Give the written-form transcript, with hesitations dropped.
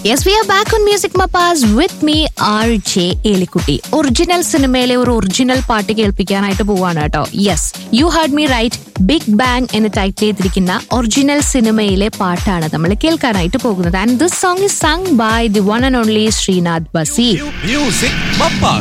Yes, we are back on Music Mapas with me, RJ Elikutti. Original സിനിമയിലെ ഒരു original പാട്ട് കേൾപ്പിക്കാനായിട്ട് പോവാണ് കേട്ടോ. Yes, you heard me right. Big bang എന്ന് title ചെയ്തിരിക്കുന്ന ഒറിജിനൽ സിനിമയിലെ പാട്ടാണ് നമ്മൾ കേൾക്കാനായിട്ട് പോകുന്നത്. And this song is sung by the one and only Sreenath ബസി. Music Mapas.